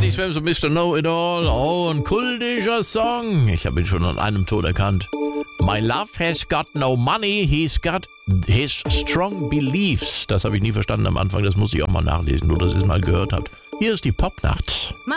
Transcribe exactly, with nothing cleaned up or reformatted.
Danny Swams und Mister Know-It-All. Oh, ein kultischer Song. Ich habe ihn schon an einem Ton erkannt. My love has got no money, he's got his strong beliefs. Das habe ich nie verstanden am Anfang, das muss ich auch mal nachlesen, nur dass ihr es mal gehört habt. Hier ist die Popnacht.